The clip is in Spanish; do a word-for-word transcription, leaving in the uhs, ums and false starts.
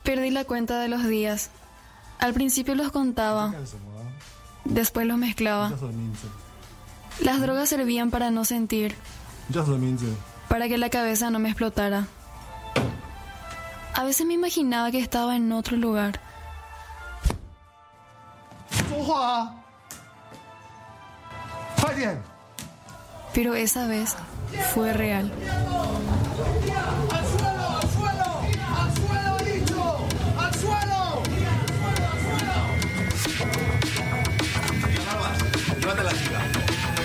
Perdí la cuenta de los días. Al principio los contaba, después los mezclaba. Las drogas servían para no sentir, para que la cabeza no me explotara. A veces me imaginaba que estaba en otro lugar. Pero esa vez fue real.